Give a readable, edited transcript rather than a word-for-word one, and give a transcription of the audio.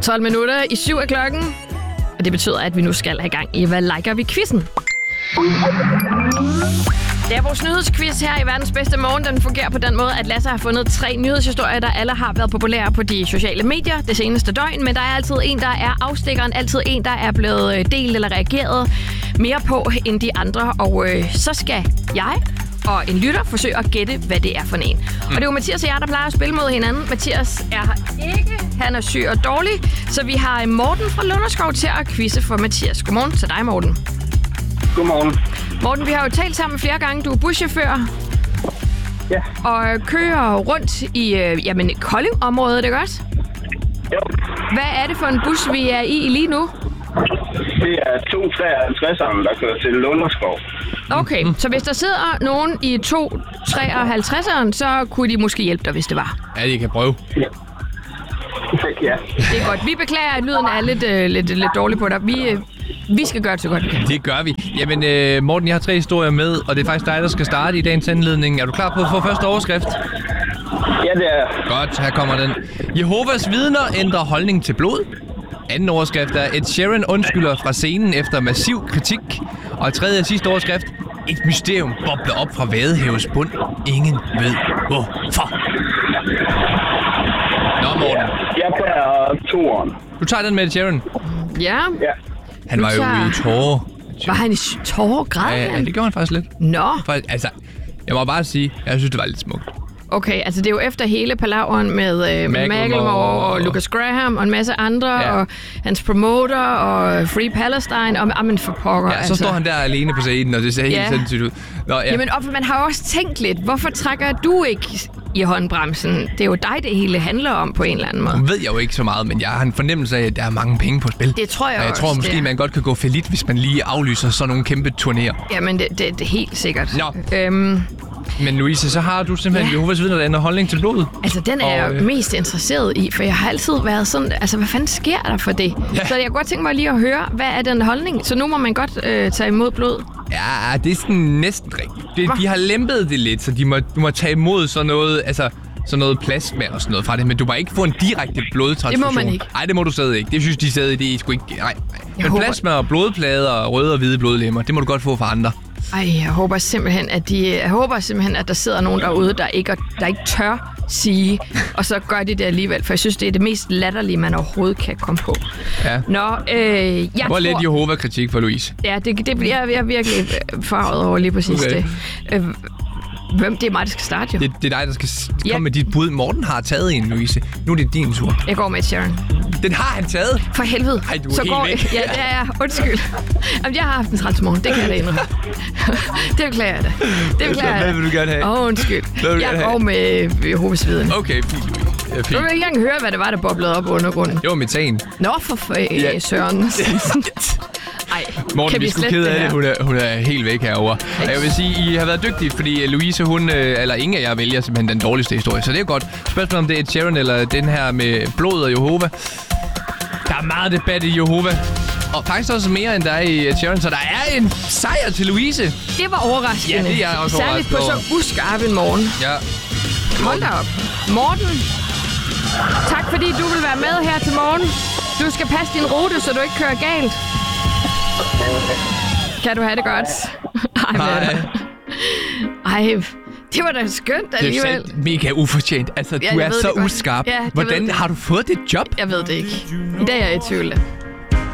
12 minutter i 7 af klokken. Og det betyder, at vi nu skal have gang i, hvad liker vi quizzen? Det er vores nyhedsquiz her i Verdens Bedste Morgen. Den fungerer på den måde, at Lasse har fundet 3 nyhedshistorier, der alle har været populære på de sociale medier det seneste døgn. Men der er altid en, der er afstikkeren. Altid en, der er blevet delt eller reageret mere på end de andre. Og så skal jeg og en lytter forsøge at gætte, hvad det er for en. Og det er jo Mathias og jeg, der plejer at spille mod hinanden. Mathias er her ikke. Han er syg og dårlig. Så vi har Morten fra Lunderskov til at quizze for Mathias. Godmorgen til dig, Morten. Godmorgen. Morten, vi har jo talt sammen flere gange. Du er buschauffør. Ja. Og kører rundt i Kolding-området, det godt? Jo. Hvad er det for en bus, vi er i lige nu? Det er 253'eren, der kører til Lunderskov. Okay, så hvis der sidder nogen i 253'eren, så kunne de måske hjælpe dig, hvis det var. Ja, de kan prøve. Ja. Det er godt. Vi beklager, at lyden er lidt dårlig på dig. Vi skal gøre det så godt, vi kan. Det gør vi. Jamen, Morten, jeg har 3 historier med, og det er faktisk dig, der skal starte i dagens anledning. Er du klar på at få første overskrift? Ja, det er. Godt, her kommer den. Jehovas vidner ændrer holdning til blod. Anden overskrift er, Ed Sheeran undskylder fra scenen efter massiv kritik. Og tredje og sidste overskrift, et mysterium bobler op fra Vadehavets bund. Ingen ved hvorfor. Nå, Morten. Jeg tager 2'eren. Du tager den med Ed Sheeran. Ja. Ja. Han var jo i tårer. Var han i tårer? Græd Ja, han? det gjorde han faktisk lidt. Nå. Altså, jeg må bare sige, jeg synes, det var lidt smukt. Okay, altså det er jo efter hele palaveren med Macklemore og Lucas Graham og en masse andre, og hans promoter og Free Palestine, og men for pokker. Ja, så står han der alene på scenen, og det ser helt sindssygt ud. Nå, ja. Jamen, man har jo også tænkt lidt, hvorfor trækker du ikke i håndbremsen? Det er jo dig, det hele handler om på en eller anden måde. Nu ved jeg jo ikke så meget, men jeg har en fornemmelse af, at der er mange penge på spil. Det tror jeg også. Og jeg tror måske, man godt kan gå fallit, hvis man lige aflyser sådan nogle kæmpe turnéer. Jamen, det er helt sikkert. Nå. Men Louise, så har du simpelthen Jehovas vidner, der ændrer holdning til blodet. Altså, den er jeg mest interesseret i, for jeg har altid været sådan, altså, hvad fanden sker der for det? Ja. Så jeg kunne godt tænke mig lige at høre, hvad er den holdning? Så nu må man godt tage imod blod. Ja, det er sådan næsten rigtigt. De har lempet det lidt, så du må tage imod sådan noget, altså sådan noget plasma og sådan noget fra det, men du må ikke få en direkte blodtransfusion. Det må man ikke. Nej, det må du stadig ikke. Det synes de stadig, det er sgu ikke. Nej. Men plasma og blodplader og røde og hvide blodlemmer, det må du godt få fra andre. Ej, jeg håber simpelthen, at der sidder nogen derude, der ikke tør sige, og så gør de det alligevel, for jeg synes, det er det mest latterlige, man overhovedet kan komme på. Ja. Nå, jeg Hvor lidt Jehova-kritik for Louise? Ja, det bliver jeg virkelig farvet over lige præcis det. Det er mig, der skal starte, jo. Det er dig, der skal komme med dit bud. Morten har taget en, Louise. Nu er det din tur. Jeg går med Sharon. Den har han taget? For helvede. Ej, du er helt væk. Ja, det er jeg. Undskyld. Jamen, jeg har haft en træls morgen. Det kan jeg da indrømme. Det beklager jeg da. Hvad vil du gerne have? Undskyld. Jeg går med Jehovas vidner. Okay, fint. Du vil ikke engang høre, hvad det var, der boblede op under grunden. Det var metan. Nå, for Søren. Ej, Morten, vi er sgu ked af det. Hun er helt væk herovre. Og jeg vil sige, I har været dygtige, fordi Louise, eller ingen af jer vælger simpelthen den dårligste historie. Så det er jo godt. Spørgsmålet om det er Ed Sheeran eller den her med blod og Jehova. Der er meget debat i Jehova. Og faktisk også mere, end der er i Ed Sheeran. Så der er en sejr til Louise. Det var overraskende. Ja, det er også særligt på så uskarp en morgen. Ja. Hold da op. Morten, tak fordi du vil være med her til morgen. Du skal passe din rute, så du ikke kører galt. Kan du have det godt? Ej, det var da skønt alligevel. Det er mega ufortjent. Altså, du er så uskarp. Ja, hvordan har du fået det job? Jeg ved det ikke. I dag er jeg i tvivl.